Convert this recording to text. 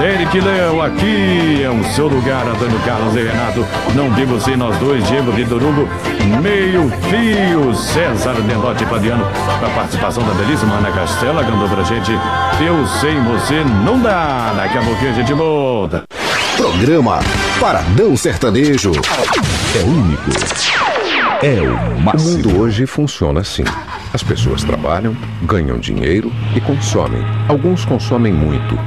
Eric Leão, aqui é o seu lugar, Antônio Carlos e Renato. Não vivo sem nós dois, Diego Vitor Hugo, meio fio, César Menotti Padiano, com a participação da belíssima Ana Castela, cantou pra gente Eu Sem Você Não Dá. Daqui a pouquinho a gente volta. Programa Paradão Sertanejo. É único. É o máximo. O mundo hoje funciona assim. As pessoas trabalham, ganham dinheiro e consomem. Alguns consomem muito.